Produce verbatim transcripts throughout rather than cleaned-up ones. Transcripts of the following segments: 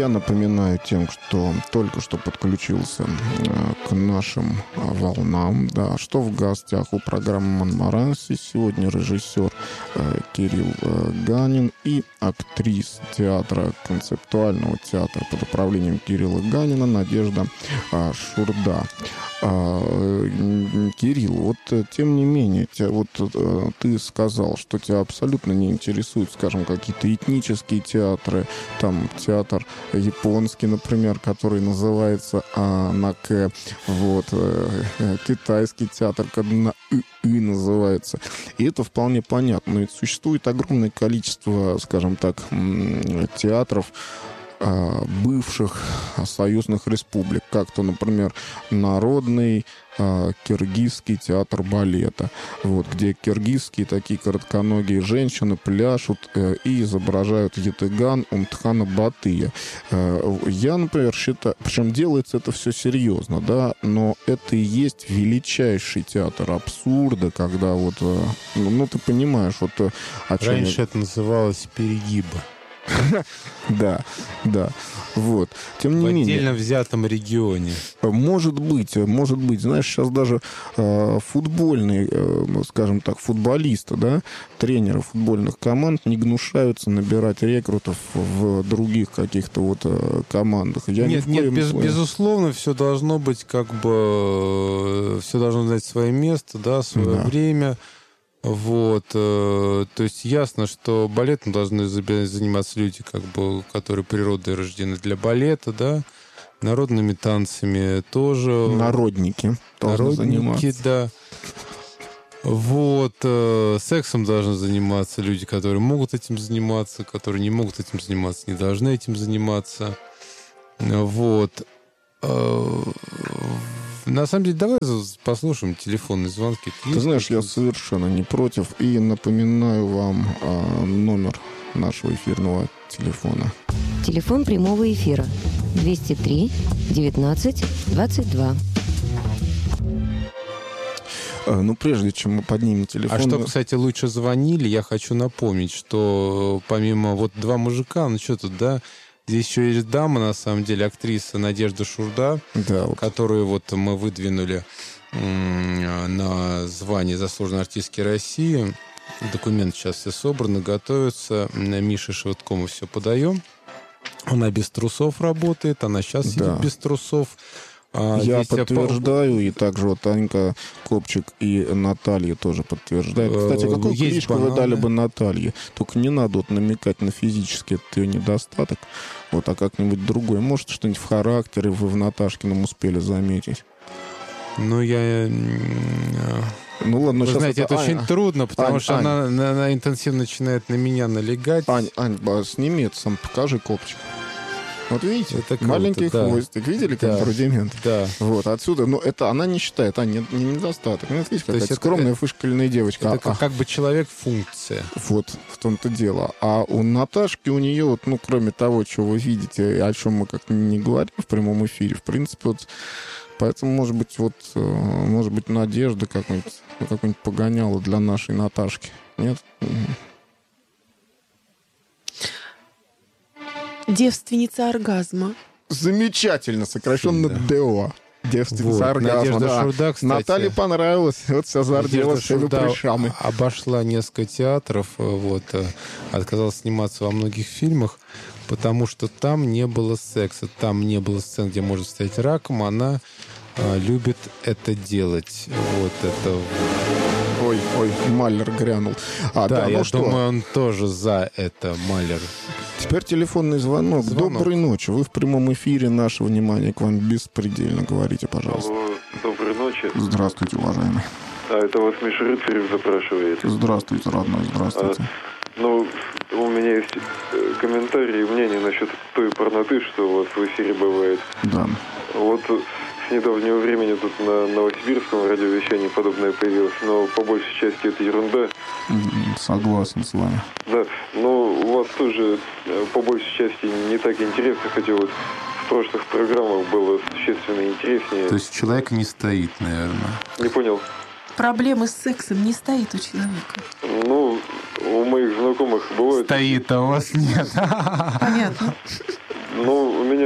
я напоминаю тем, кто только что подключился к нашим волнам, да, что в гостях у программы «Монмаранси» сегодня режиссер Кирилл Ганин и актриса театра, концептуального театра под управлением Кирилла Ганина Надежда Шурда. Кирилл, вот тем не менее, вот ты сказал, что тебя абсолютно не интересуют, скажем, какие-то этнические театры, там театр японский, например, который называется а, на К, вот, китайский театр, который на И, И называется. И это вполне понятно. Но ведь существует огромное количество, скажем так, театров, бывших союзных республик, как то, например, Народный киргизский театр балета, вот, где киргизские такие коротконогие женщины пляшут и изображают ятыган Умтхана Батыя. Я, например, считаю, причем делается это все серьезно, да, но это и есть величайший театр абсурда, когда вот, ну, ты понимаешь, вот о чем... Раньше я... это называлось перегибы. Да, да, вот. Тем не менее, в отдельно взятом регионе. Может быть, может быть. Знаешь, сейчас даже э, футбольные, э, скажем так, футболисты, да, тренеры футбольных команд не гнушаются набирать рекрутов в других каких-то вот э, командах. Я нет, ни нет, без, своем... безусловно, все должно быть как бы, все должно знать свое место, да, свое да. время. Вот, э, то есть ясно, что балетом должны заниматься люди, как бы, которые природой рождены для балета, да, народными танцами тоже. Народники. Народники, да. Вот, э, сексом должны заниматься люди, которые могут этим заниматься, которые не могут этим заниматься, не должны этим заниматься. Вот. Э, На самом деле, давай послушаем телефонные звонки. Ты знаешь, я совершенно не против. И напоминаю вам а, номер нашего эфирного телефона. Телефон прямого эфира двести три девятнадцать двадцать два. А, ну, прежде чем мы поднимем телефон... А что, кстати, лучше звонили, я хочу напомнить, что помимо вот два мужика, ну что тут, да... Здесь еще есть дама, на самом деле, актриса Надежда Шурда, да, вот. которую вот мы выдвинули на звание заслуженной артистки России. Документы сейчас все собраны, готовятся. Мише Швыдко мы все подаем. Она без трусов работает, она сейчас да. сидит без трусов. Я подтверждаю, и также вот Анька Копчик и Наталья тоже подтверждают. Кстати, какую Есть кличку бананы. Вы дали бы Наталье? Только не надо вот намекать на физический это ее недостаток, вот, а как-нибудь другой. Может, что-нибудь в характере вы в Наташкином успели заметить? Ну, я... Ну, ладно, Вы знаете, это, это очень Ань, трудно, потому Ань, что Ань. Она, она интенсивно начинает на меня налегать. Ань, Ань, сними это сам, покажи Копчик. Вот видите, это маленький да. хвостик, видели, как да. рудимент? Да. Вот, отсюда, ну, это она не считает, а не, не недостаток. Ну, видите, какая-то скромная, это, вышкаленная девочка. Это а, как бы человек-функция. Вот, в том-то дело. А у Наташки, у нее, вот, ну, кроме того, что вы видите, о чем мы как-то не говорим в прямом эфире, в принципе, вот, поэтому, может быть, вот, может быть, Надежда какой-нибудь, какой-нибудь погоняла для нашей Наташки. Нет? Девственница оргазма. Замечательно, сокращенно да. ДО. Девственница вот, оргазма. Да. Шурда, кстати, Наталье понравилось. Вот вся зарделась всеми прыщами. Обошла несколько театров, вот, отказалась сниматься во многих фильмах, потому что там не было секса, там не было сцен, где можно стать раком. Она а, любит это делать. Вот это... Ой, ой, Малер грянул. А, да, да, я ну думаю, что? он тоже за это, Малер. Теперь телефонный звонок. звонок. Доброй ночи. Вы в прямом эфире. Наше внимание к вам беспредельно. Говорите, пожалуйста. Алло, доброй ночи. Здравствуйте, уважаемый. А, это вас Миша Рыцарев запрашивает. Здравствуйте, родной, здравствуйте. А, ну, у меня есть комментарии и мнения насчет той порноты, что у вас в эфире бывает. Да. Вот с недавнего времени тут на новосибирском радиовещании подобное появилось, но по большей части это ерунда. Согласен с вами. Да, но у вас тоже по большей части не так интересно, хотя вот в прошлых программах было существенно интереснее. То есть человек не стоит, наверное. Не понял. Проблемы с сексом не стоит у человека. Ну, у моих знакомых бывает... Стоит, а у вас нет. Понятно. Ну,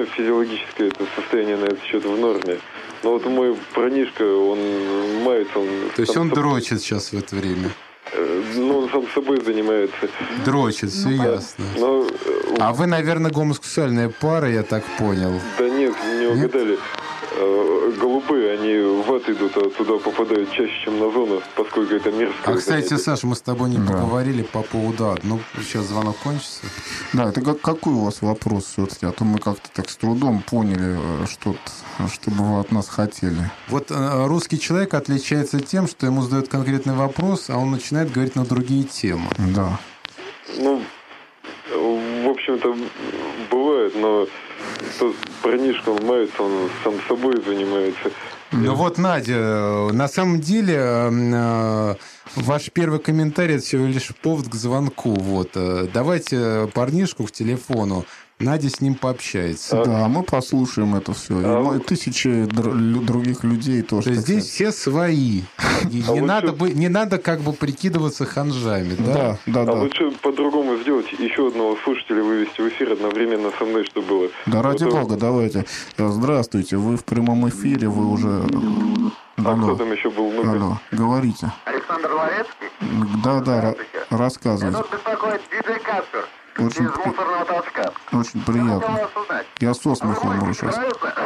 мое физиологическое это состояние на этот счет в норме. Но вот мой парнишка, он мается. Он То есть он дрочит сейчас в это время? Ну, он сам собой занимается. Дрочит, все ну, ясно. Но... А вы, наверное, гомосексуальная пара, я так понял. Да нет, не угадали. Нет? Голубые, они в ад идут, а туда попадают чаще, чем на зону, поскольку это мерзкое. А, кстати, занятие. Саша, мы с тобой не да. поговорили по поводу ада. Ну, сейчас звонок кончится. Да, это как, какой у вас вопрос все-таки? А то мы как-то так с трудом поняли, что, что бы вы от нас хотели. Вот э, русский человек отличается тем, что ему задают конкретный вопрос, а он начинает говорить на другие темы. Да. Ну, в общем-то, бывает, но... Тот парнишка, он мается, он сам собой занимается. Ну вот, Надя, на самом деле ваш первый комментарий – это всего лишь повод к звонку. Вот. Давайте парнишку к телефону, Надя с ним пообщается. А... Да, мы послушаем это все. А... И тысячи др- других людей тоже. То есть здесь все свои. Не, а не, надо что... бы, не надо как бы прикидываться ханжами. Да, да, да. А да. лучше по-другому сделать, еще одного слушателя вывести в эфир одновременно со мной, чтобы было. Да ради вот бога, это... давайте. Здравствуйте, вы в прямом эфире, вы уже... А Алло. Кто там еще был? Ну, Алло, говорите. Александр Ларецкий? Да, да, рассказывайте. Это беспокоит диджей Каспер. Очень, из мусорного толчка. Очень приятно. Я со смехом умру сейчас.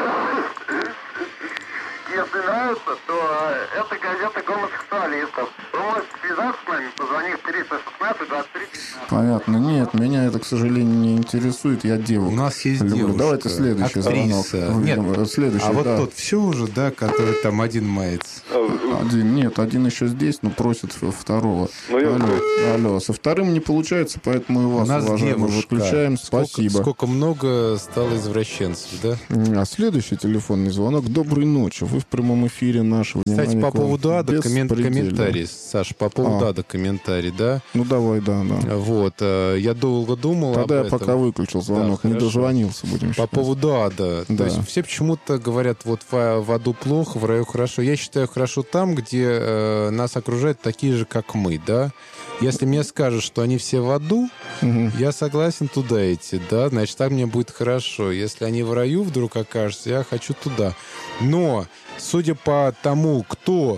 Если нравится, то это газета гомосексуалистов. Вы можете связаться с нами, позвонив триста шестнадцать двадцать три пятнадцать. Понятно. Нет, меня это, к сожалению, не интересует. Я девушка. У нас есть люблю. девушка. Давайте следующий звонок. Нет, следующий, а да. вот тот все уже, да, который там один мается. Один, нет, один еще здесь, но просит второго. Алло, алло, со вторым не получается, поэтому и вас, уважаемые, выключаем. Спасибо. Сколько, сколько много стало извращенцев, да? А следующий телефонный звонок. Доброй ночи. Вы в прямом эфире нашего. Кстати, по поводу ада коммен- комментарий. Саш, по поводу а. ада комментарий, да? Ну, давай, да, да. Вот, я долго думал Тогда об я этом. пока выключил звонок, да, не дозвонился, будем считать. По поводу ада. Да. То есть все почему-то говорят, вот в, в аду плохо, в раю хорошо. Я считаю, хорошо там, где э, нас окружают такие же, как мы, да? Если мне скажут, что они все в аду, угу. я согласен туда идти, да? Значит, так мне будет хорошо. Если они в раю вдруг окажутся, я хочу туда. Но, судя по тому, кто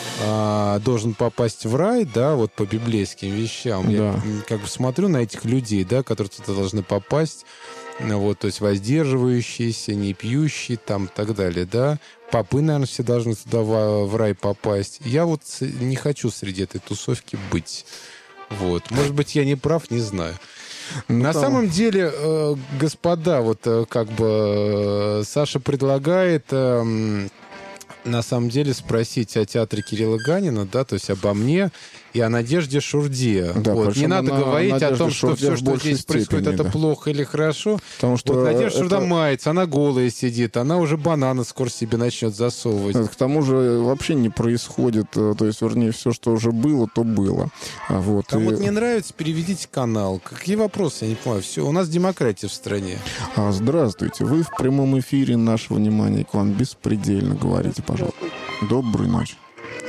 а, должен попасть в рай, да, вот по библейским вещам, да. я как бы смотрю на этих людей, да, которые туда должны попасть, вот, то есть воздерживающиеся, не пьющие, там, и так далее, да. Попы, наверное, все должны туда в, в рай попасть. Я вот не хочу среди этой тусовки быть. Вот. Может быть, я не прав, не знаю. Ну, на там... самом деле, э, господа, вот э, как бы э, Саша предлагает э, на самом деле спросить о театре Кирилла Ганина, да, то есть обо мне и о Надежде Шурде. Да, вот. Не надо на, говорить Надежда о том, что все, что здесь степени, происходит, это да. плохо или хорошо. Потому что вот Надежда это... Шурда мается, она голая сидит, она уже бананы скоро себе начнет засовывать. К тому же вообще не происходит, то есть, вернее, все, что уже было, то было. Вот. Кому и... не нравится, переведите канал. Какие вопросы, я не понимаю. Все, у нас демократия в стране. А, здравствуйте, вы в прямом эфире, наше внимание к вам беспредельно, говорите, пожалуйста. Доброй ночи.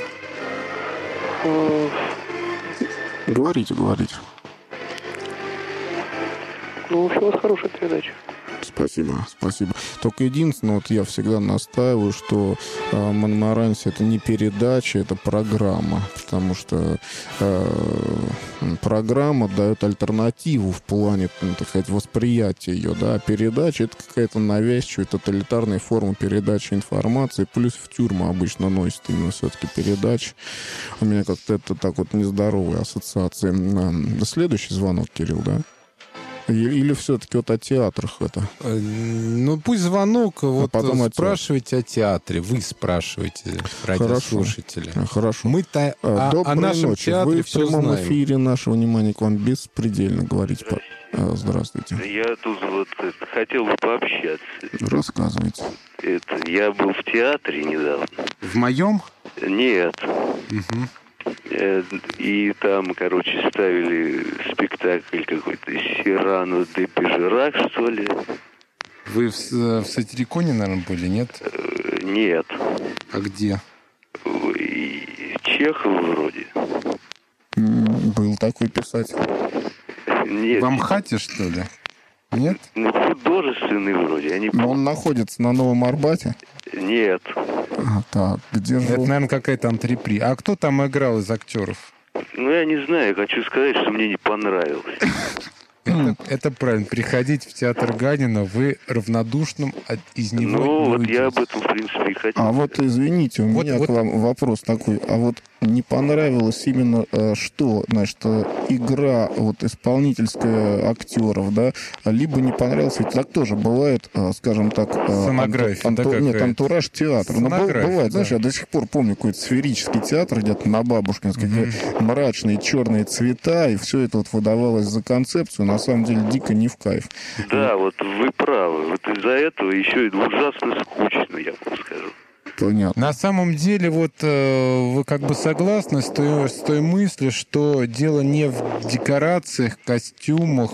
Говорите, говорите. Ну, вообще у вас хорошая передача. Спасибо, спасибо. Только единственное, вот я всегда настаиваю, что э, Монмаранси — это не передача, это программа, потому что э, программа дает альтернативу в плане, ну, так сказать, восприятия ее, да, а передача — это какая-то навязчивая, тоталитарная форма передачи информации, плюс в тюрьму обычно носит именно все-таки передачи. У меня как-то это так вот нездоровые ассоциации. Следующий звонок, Кирилл, да? Или все-таки вот о театрах это? Ну, пусть звонок, а вот потом спрашивайте о театре. Вы спрашиваете, радиослушатели. Хорошо. Хорошо. Мы-то о, о нашем ночи. театре Вы все в прямом знаем. эфире, наше внимание к вам беспредельно говорить. Здравствуйте. Я тут вот хотел бы пообщаться. Рассказывайте. Это, я был в театре недавно. В моем? Нет. Угу. И там, короче, ставили спектакль какой-то «Сирано де Бержерак», что ли. Вы в, в Сатириконе, наверное, были, нет? Нет. А где? Чехов вроде. Был такой писатель. Нет. В Амхате, что ли? Нет? Ну, художественный вроде. Я не Но он находится на Новом Арбате? Нет. А, так, где же... Это, наверное, какая-то антрепри. А кто там играл из актеров? Ну, я не знаю, я хочу сказать, что мне не понравилось. Это, это правильно. Приходите в театр Ганина, вы равнодушным от, из него Ну, не вот уйдете. я об этом, в принципе, и хотел. А вот, извините, у Вот- меня вот- к вам вопрос такой. А вот не понравилось именно э, что? Значит, э, игра вот исполнительская актеров, да? Либо не понравился, ведь так тоже бывает, э, скажем так... э, Сценография, да, Нет, какая-то? антураж театра. Ну, б- Сценография, бывает, знаешь, да. я до сих пор помню какой-то сферический театр где-то на Бабушкинской, где мрачные черные цвета, и все это вот выдавалось за концепцию, на самом деле дико не в кайф. Да, вот вы правы. Вот из-за этого еще и ужасно скучно, я вам скажу. Понятно. На самом деле, вот э, вы как бы согласны с той, с той мыслью, что дело не в декорациях, костюмах,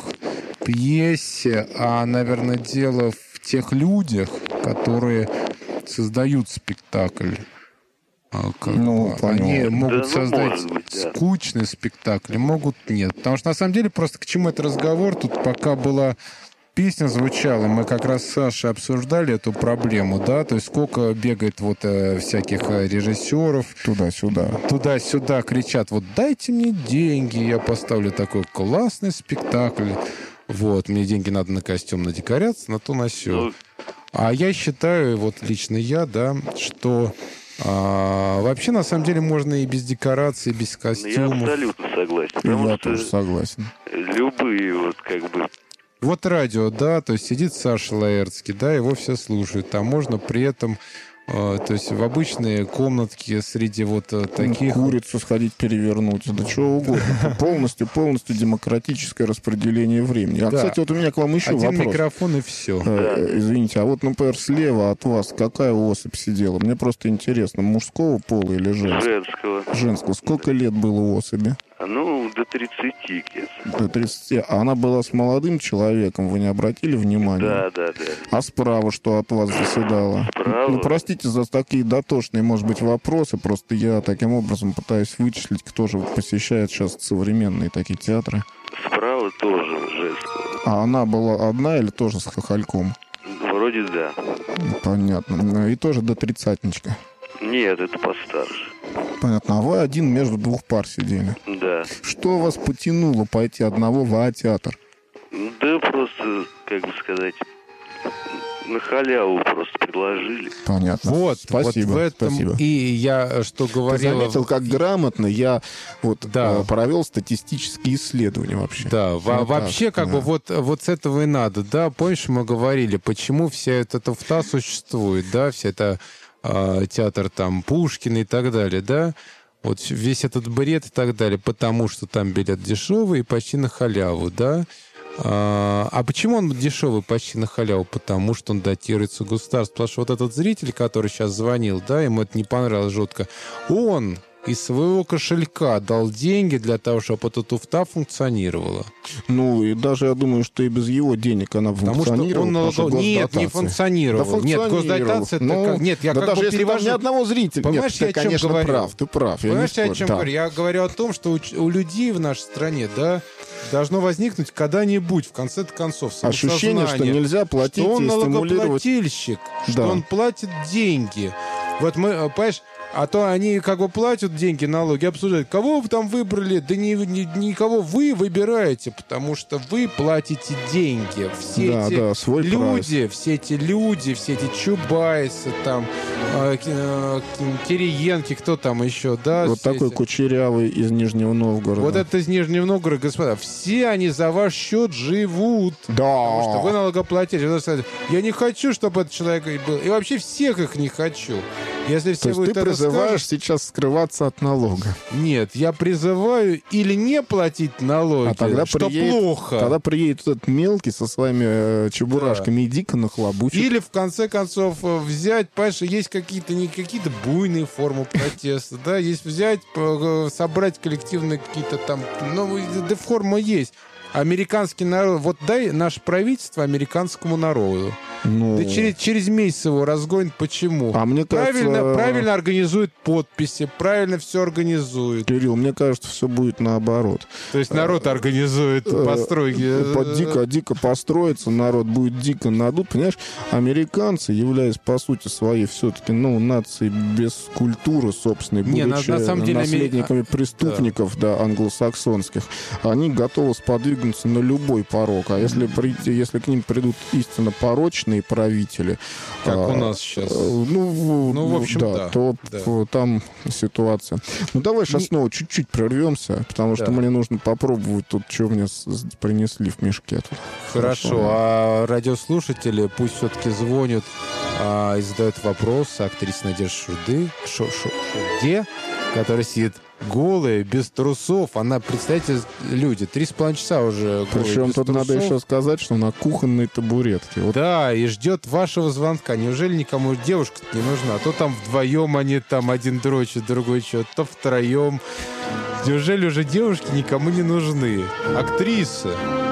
пьесе, а, наверное, дело в тех людях, которые создают спектакль. А, как Ну, бы понятно. они могут Да, ну, создать может быть, да. скучный спектакль, могут нет. Потому что, на самом деле, просто к чему этот разговор? Тут пока была песня звучала, мы как раз с Сашей обсуждали эту проблему, да, то есть сколько бегает вот э, всяких э, режиссеров, Туда-сюда. туда-сюда кричат, вот дайте мне деньги, я поставлю такой классный спектакль, вот, мне деньги надо на костюм, на декорации, на то, на сё. Ну, А я считаю, вот лично я, да, что а, вообще, на самом деле, можно и без декораций, и без я костюмов. абсолютно согласен. И Потому я что тоже согласен. любые вот как бы... Вот радио, да, то есть сидит Саша Лаэртский, да, его все слушают, а можно при этом, э, то есть в обычные комнатки среди вот э, таких... Курицу сходить перевернуть, да чего угодно. Полностью, полностью демократическое распределение времени. А, Да. кстати, вот у меня к вам еще Один вопрос. микрофон и все. Э, Извините, а вот, например, слева от вас какая особь сидела? Мне просто интересно, мужского пола или женского? Женского. Женского. Сколько лет было особи? А ну, до тридцати где-то. До тридцати. А она была с молодым человеком, вы не обратили внимания? Да, да, да. А справа что от вас заседала? Справа? Ну, простите за такие дотошные, может быть, вопросы. Просто я таким образом пытаюсь вычислить, кто же посещает сейчас современные такие театры. Справа тоже женского. А она была одна или тоже с хохольком? Вроде да. Понятно. И тоже до тридцатничка. Нет, это постарше. Понятно. А вы один между двух пар сидели. Да. Что вас потянуло пойти одного в А-театр? Да просто, как бы сказать, на халяву просто предложили. Понятно. Вот, Спасибо. вот в этом Спасибо. и я что Ты говорил... заметил, как грамотно я вот Да. э, провел статистические исследования вообще. Да, во- Вот вообще так, как да. бы вот, вот с этого и надо, да, помнишь, мы говорили, почему вся эта туфта существует, да, вся эта э, театр там Пушкина и так далее, да, вот весь этот бред и так далее, потому что там билет дешевый и почти на халяву, да. А, а почему он дешевый почти на халяву? Потому что он датируется государством. Потому что вот этот зритель, который сейчас звонил, да, ему это не понравилось жутко, он из своего кошелька дал деньги для того, чтобы эта туфта функционировала. Ну, и даже я думаю, что и без его денег она Потому что функционировала. он налогов... потому что Нет, не госдотация. функционировал. Да Нет, функционировал. госдотация... это Ну, как... Нет, я да как даже бы если перевожу... там ни одного зрителя. Понимаешь, Нет, я ты, о чем конечно, говорю? прав. Ты прав. Я не Понимаешь, я о спорю. чем Да. говорю? Я говорю о том, что у, ч- у людей в нашей стране, да, должно возникнуть когда-нибудь, в конце концов, Ощущение, что нельзя платить что он и стимулировать. налогоплательщик, что Да. он платит деньги. Вот мы, э, понимаешь, а то они как бы платят деньги, налоги, обсуждают, кого вы там выбрали, да не, не- никого вы выбираете, потому что вы платите деньги. Все Да, эти да, свой люди, все эти люди, все эти Чубайсы, там, э, Ки- э, Кириенки, кто там еще, да? Вот все такой эти- кучерявый из Нижнего Новгорода. Вот это из Нижнего Новгорода, господа, все они за ваш счет живут. Да. Потому что вы налогоплательщик. Вы сказали, я не хочу, чтобы этот человек был. И вообще всех их не хочу. Если все То есть будут ты это призываешь скажут- сейчас скрываться от налога. Нет, я призываю или не платить налоги, А тогда что приедет, плохо. Тогда приедет этот мелкий со своими э, чебурашками и дико нахлобучит. Или, в конце концов, э, взять, понимаешь, есть какие-то не какие-то буйные формы протеста, да, есть взять, э, собрать коллективные какие-то там, ну, да, форма есть. Американский народ, вот дай наше правительство американскому народу. Ну... Да через, через месяц его разгонят. Почему? А мне правильно, кажется... правильно организуют подписи, правильно все организуют. Кирилл, мне кажется, все будет наоборот. То есть народ организует постройки. Под дико-дико построится, народ будет дико надут. Понимаешь, американцы, являясь по сути своей все-таки, ну, нацией без культуры собственной, Не, будучи на, на самом деле, наследниками Амери... преступников, да. Да, англосаксонских, они готовы сподвигнуться на любой порог. А если, прийти, если к ним придут истинно порочные правители... Как а, у нас сейчас. Ну, ну в общем, да, да. то да. там ситуация. Ну, давай сейчас Не... снова чуть-чуть прервемся, потому что да. мне нужно попробовать тут, что мне принесли в мешке. Тут. Хорошо. Хорошо. А радиослушатели пусть все-таки звонят а, и задают вопросы актрисе Надежде Шурды, Шо, Шо, Шурде, которая сидит голая, без трусов. Она, представьте, люди, три с половиной часа уже голая. Причем тут трусов. Надо еще сказать, что на кухонной табуретке. Вот. Да, и ждет вашего звонка. Неужели никому девушка не нужна? А то там вдвоем они там один дрочит, другой что, то втроем. Неужели уже девушки никому не нужны? Актрисы.